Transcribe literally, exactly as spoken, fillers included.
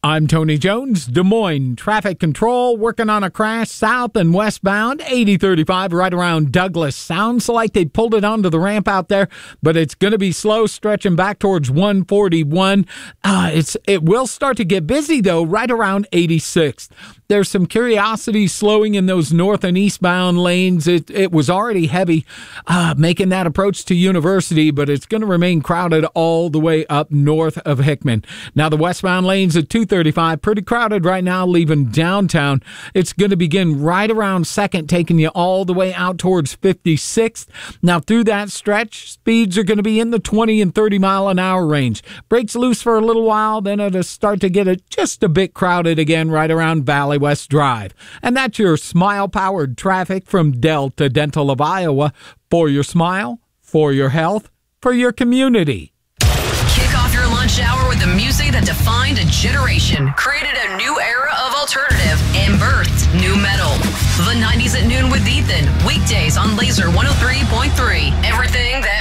I'm Tony Jones, Des Moines Traffic Control, working on a crash south and westbound, eighty thirty-five right around Douglas. Sounds like they pulled it onto the ramp out there, but it's going to be slow stretching back towards one forty-one. Uh, it's It will start to get busy, though, right around eighty-sixth. There's some curiosity slowing in those north and eastbound lanes. It, it was already heavy uh, making that approach to University, but it's going to remain crowded all the way up north of Hickman. Now, the westbound lanes at two thirty-five, pretty crowded right now, leaving downtown. It's going to begin right around second, taking you all the way out towards fifty-sixth. Now, through that stretch, speeds are going to be in the twenty and thirty mile an hour range. Breaks loose for a little while, then it'll start to get it just a bit crowded again right around Valley West Drive. And that's your smile-powered traffic from Delta Dental of Iowa. For your smile, for your health, for your community. Kick off your lunch hour with the music that defined a generation, created a new era of alternative, and birthed new metal. The nineties at noon with Ethan, weekdays on Laser one oh three point three.